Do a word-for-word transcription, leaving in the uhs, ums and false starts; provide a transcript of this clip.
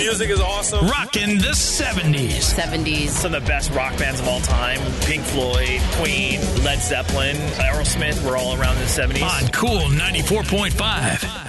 music is awesome. Rockin' the seventies. seventies. Some of the best rock bands of all time. Pink Floyd, Queen, Led Zeppelin, Aerosmith were all around in the seventies. On Cool ninety-four point five.